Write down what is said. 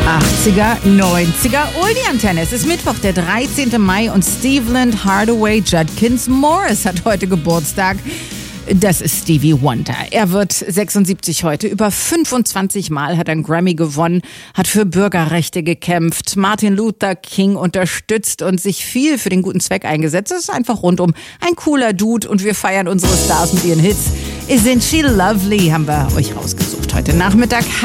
80er, 90er, Oldie-Antenne. Es ist Mittwoch, der 13. Mai und Stevland Hardaway Judkins Morris hat heute Geburtstag. Das ist Stevie Wonder. Er wird 76 heute. Über 25 Mal hat er einen Grammy gewonnen, hat für Bürgerrechte gekämpft, Martin Luther King unterstützt und sich viel für den guten Zweck eingesetzt. Das ist einfach rundum ein cooler Dude und wir feiern unsere Stars mit ihren Hits. Isn't She Lovely haben wir euch rausgesucht heute Nachmittag.